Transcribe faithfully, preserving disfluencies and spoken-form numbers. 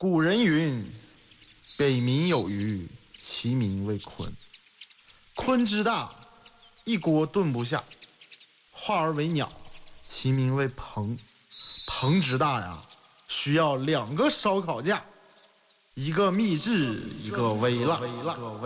古人云：“北冥有鱼，其名为鲲。鲲之大，一锅炖不下；化而为鸟，其名为鹏。鹏之大呀，需要两个烧烤架，一个秘制，一个微辣。